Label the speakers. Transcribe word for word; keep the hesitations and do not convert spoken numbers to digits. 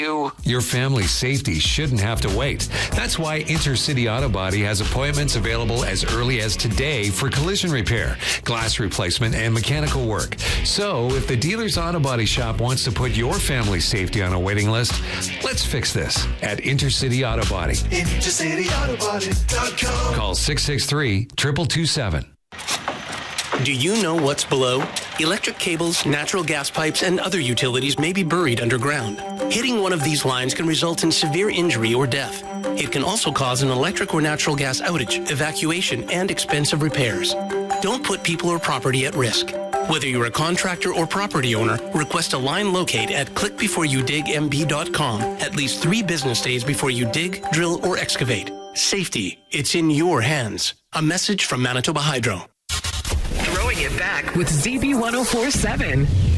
Speaker 1: You. Your family's safety shouldn't have to wait. That's why Intercity Auto Body has appointments available as early as today for collision repair, glass replacement, and mechanical work. So if the dealer's auto body shop wants to put your family's safety on a waiting list, let's fix this at Intercity Auto Body.
Speaker 2: Intercity Auto Body dot com.
Speaker 1: Call six six three, two two two seven.
Speaker 3: Do you know what's below? Electric cables, natural gas pipes, and other utilities may be buried underground. Hitting one of these lines can result in severe injury or death. It can also cause an electric or natural gas outage, evacuation, and expensive repairs. Don't put people or property at risk. Whether you're a contractor or property owner, request a line locate at click before you dig m b dot com at least three business days before you dig, drill, or excavate. Safety, it's in your hands. A message from Manitoba Hydro.
Speaker 4: Throwing it back with Z B one oh four point seven.